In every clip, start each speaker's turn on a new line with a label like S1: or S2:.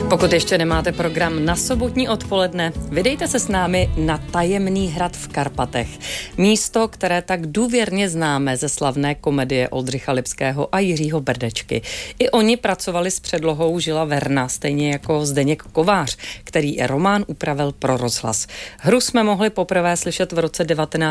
S1: Pokud ještě nemáte program na sobotní odpoledne, vydejte se s námi na Tajemný hrad v Karpatech. Místo, které tak důvěrně známe ze slavné komedie Oldřicha Lipského a Jiřího Berdečky. I oni pracovali s předlohou Žila Verna, stejně jako Zdeněk Kovář, který román upravil pro rozhlas. Hru jsme mohli poprvé slyšet v roce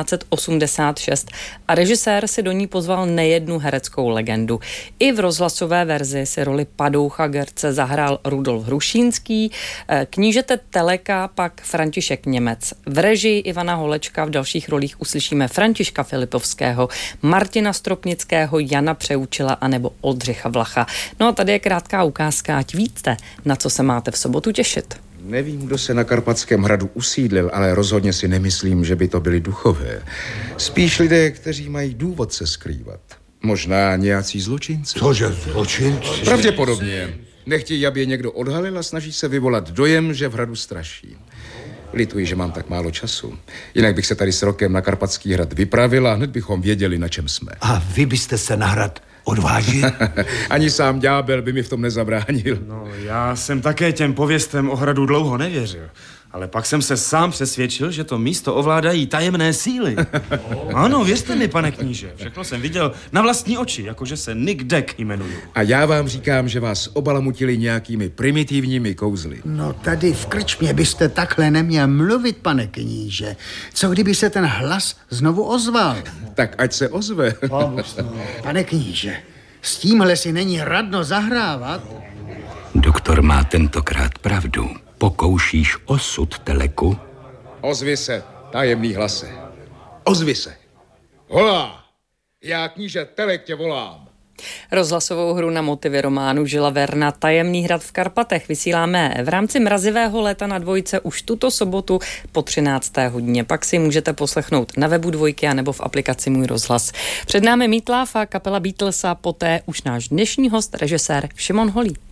S1: 1986 a režisér si do ní pozval nejednu hereckou legendu. I v rozhlasové verzi si roli Padoucha Gerce zahrál Rudolf Hrušínský, knížete Teleka pak František Němec. V režii Ivana Holečka v dalších rolích uslyšíme Františka Filipovského, Martina Stropnického, Jana Přeučila anebo Oldřicha Vlacha. No a tady je krátká ukázka, ať víte, na co se máte v sobotu těšit.
S2: Nevím, kdo se na Karpatském hradu usídlil, ale rozhodně si nemyslím, že by to byli duchové. Spíš lidé, kteří mají důvod se skrývat. Možná nějací zločinci.
S3: Cože zločinci?
S2: Pravděpodobně. Nechtějí, aby je někdo odhalil a snaží se vyvolat dojem, že v hradu straší. Lituji, že mám tak málo času. Jinak bych se tady s rokem na Karpatský hrad vypravil a hned bychom věděli, na čem jsme.
S3: A vy byste se na hrad odvážil?
S2: Ani sám ďábel by mi v tom nezabránil.
S4: No, já jsem také těm pověstem o hradu dlouho nevěřil. Ale pak jsem se sám přesvědčil, že to místo ovládají tajemné síly. Ano, věřte mi, pane kníže. Všechno jsem viděl na vlastní oči, jakože se Nick Deck jmenuju.
S2: A já vám říkám, že vás obalamutili nějakými primitivními kouzly.
S3: No tady v krčmě byste takhle neměl mluvit, pane kníže. Co kdyby se ten hlas znovu ozval?
S2: Tak ať se ozve.
S3: Pane kníže, s tímhle si není radno zahrávat.
S5: Doktor má tentokrát pravdu. Pokoušíš osud Teleku?
S2: Ozvi se, tajemný hlase. Ozvi se. Volá! Já, kníže Telek, tě volám.
S1: Rozhlasovou hru na motivy románu Žila Verna Tajemný hrad v Karpatech vysíláme v rámci mrazivého léta na Dvojce už tuto sobotu po 13. hodině. Pak si můžete poslechnout na webu Dvojky a nebo v aplikaci Můj rozhlas. Před námi Meat Loaf a kapela Beatles a poté už náš dnešní host, režisér Šimon Holý.